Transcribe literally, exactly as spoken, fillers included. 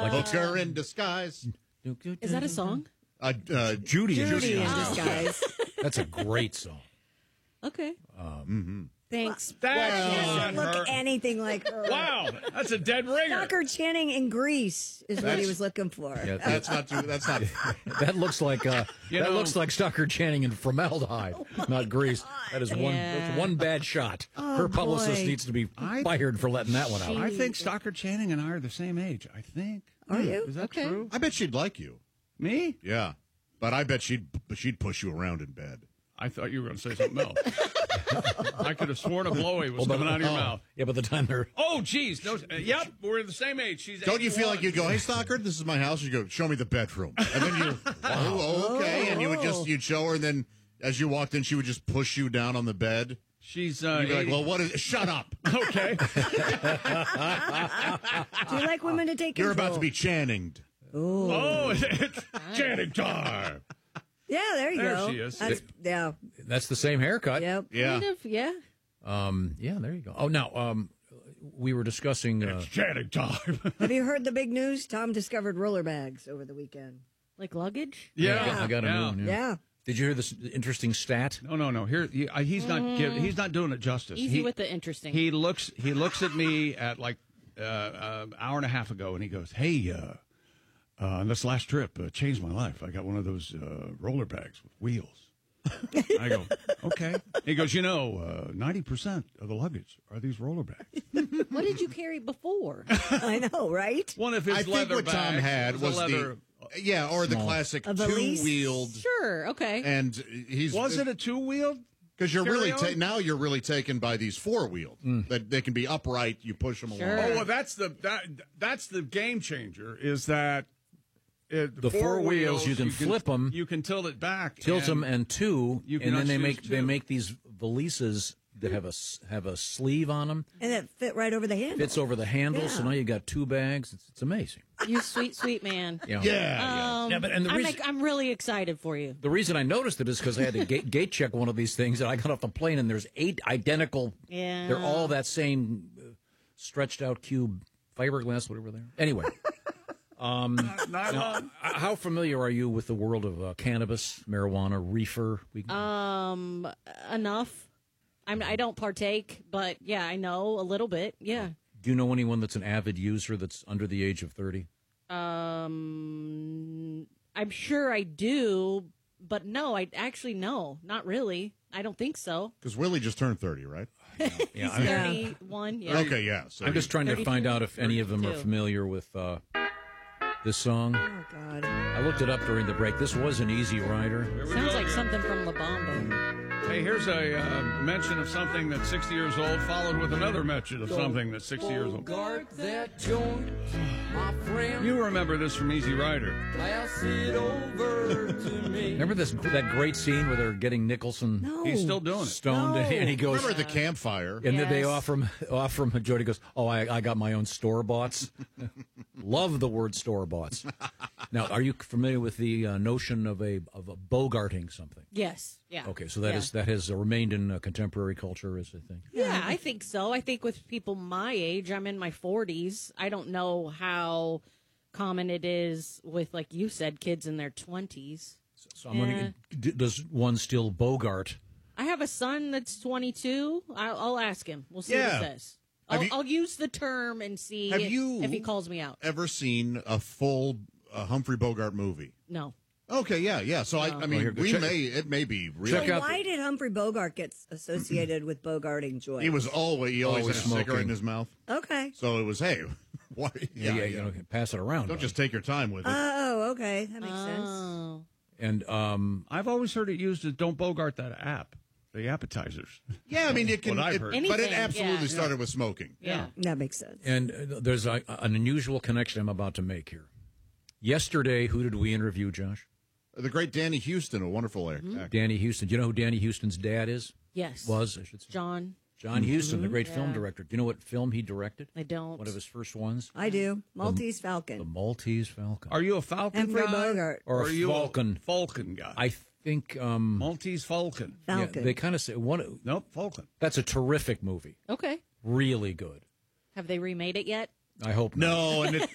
like Hooker in Disguise. Is that a song? Uh, uh, Judy, Judy in in Disguise. That's a great song. Okay. Um, mm-hmm. Thanks. That doesn't look anything like her. Wow, that's a dead ringer. Stockard Channing in Grease is what That's- he was looking for. Yeah, That's not too. That's not. that looks like uh, You that know- looks like Stockard Channing in formaldehyde, not grease. That is one Yeah. that's one bad shot. Oh, Her publicist boy. needs to be I- fired for letting that one out. I think Stockard Channing and I are the same age. I think. Are you? Is that Okay. true? I bet she'd like you. Me? Yeah, but I bet she'd she'd push you around in bed. I thought you were going to say something else. I could have sworn a blowy was Well, coming but- out of your oh, mouth. Yeah, by the time they're Oh, geez. No, uh, yep, we're the same age. She's Don't you feel eighty-one. like you'd go, "Hey, Stockard, this is my house." You go, "Show me the bedroom," and then you, oh, okay, and you would just you'd show her, and then as you walked in, she would just push you down on the bed. She's uh, You'd be like, eighty- "Well, what is? Shut up! okay. Do you like women to take You're control? about to be Channinged." Oh, it's Channing time. Yeah, there you There go. she is. That's, yeah. that's the same haircut. Yep. Yeah, Kind of, yeah. Um, yeah, there you go. Oh, now um, we were discussing. Uh, It's Channing time. Have you heard the big news? Tom discovered roller bags over the weekend. Like luggage? yeah. I got a yeah. new one. Yeah. Yeah. Did you hear this interesting stat? No, no, no. Here, he, uh, he's not. Give, he's not doing it justice. Easy he, with the interesting. He looks. He looks at me at like uh, uh, hour and a half ago, and he goes, "Hey, uh, uh, this last trip uh, changed my life. I got one of those uh, roller bags with wheels." I go, "Okay." He goes, "You know, uh, ninety percent of the luggage are these roller bags." What did you carry before? I know, right? One of his I think leather what Tom bags had was, was a leather. the yeah, or the Small. classic A valise? two-wheeled, Sure, okay. and he's Was it a two-wheeled? Because you're really carry-on? ta- now you're really taken by these four-wheeled that they can be upright. You push them Sure. along. Oh, well, that's the that that's the game changer. Is that it, The four wheels, you can flip 'em. You can tilt it back, Tilt them and two, You can and then they choose make they two. make these valises that have a s- have a sleeve on them. And it fit right over the handle. Fits over the handle, so Yeah. now you got two bags. It's, it's amazing. You sweet, sweet man. You know. yeah, Um, Yeah, but- and the I'm, reason- like, I'm really excited for you. The reason I noticed it is because I had to gate, gate check one of these things, and I got off the plane, and there's eight identical. Yeah. They're all that same uh, stretched out cube fiberglass, whatever they are. Anyway, um, Nylon. uh, how familiar are you with the world of uh, cannabis, marijuana, reefer? We, Um, enough. I'm, I don't partake, but yeah, I know a little bit. Yeah. do you know anyone that's an avid user that's under the age of thirty? Um, I'm sure I do, but no, I actually no, not really. I don't think so. because Willie just turned thirty, right? He's thirty-one. Yeah. Okay, yeah. So I'm just trying to thirty-two, find out if any of them are thirty-two. familiar with uh, this song. Oh, God. I looked it up during the break. This was an Easy Rider. Here we Sounds go. like something from La Bamba. Hey, here's a uh, mention of something that's sixty years old, followed with another mention of something that's sixty years old. Guard that joint, my friend. You remember this from Easy Rider? Pass it over to me. Remember this that great scene where they're getting Nicholson No. He's still doing it. stoned, No. and he goes, remember the campfire? and then they Yes. offer him, offer him. Jody goes, "Oh, I, I got my own store boughts." Love the word store boughts. Now, are you familiar with the uh, notion of a of a bogarting something? Yes. Yeah. Okay, so that yeah. is that has uh, remained in uh, contemporary culture, as I think. Yeah, I think so. I think with people my age, I'm in my forties. I don't know how common it is with, like you said, kids in their twenties. So I'm wondering, d- does one still bogart? I have a son that's twenty-two. I'll, I'll ask him. We'll see Yeah. what he says. Have I'll, you- I'll use the term and see Have if, you if he calls me out. Ever seen a full uh, Humphrey Bogart movie? No. Okay, yeah, yeah. So I, I mean, here, we check- may it may be real. Check out Why did Humphrey Bogart get associated with bogarting joy? He was always he always, Always had a cigarette smoking. in his mouth. Okay. So it was hey, why? Yeah, yeah, you know, pass it around. Don't buddy. just take your time with it. Oh, okay. That makes sense. Oh. And um, I've always heard it used as "Don't Bogart that app." The appetizers. yeah, I mean it can, What I've it- heard. but it Anything, absolutely yeah. started with smoking. Yeah. That makes sense. and uh, there's a, an unusual connection I'm about to make here. Yesterday, who did we interview, Josh? The great Danny Houston, a wonderful act- Mm-hmm. actor. Danny Houston. Do you know who Danny Houston's dad is? Yes. Was, I should say. John. John Huston, the great Yeah. film director. Do you know what film he directed? I don't. One of his first ones? I do. Maltese The Falcon. Maltese Falcon. Are you a Falcon Humphrey guy? Bogart. Or a are you Falcon. a Falcon guy? I think um, Maltese Falcon. yeah, Falcon. they kind of say one. Nope, Falcon. That's a terrific movie. Okay. Really good. Have they remade it yet? I hope not. No, and it,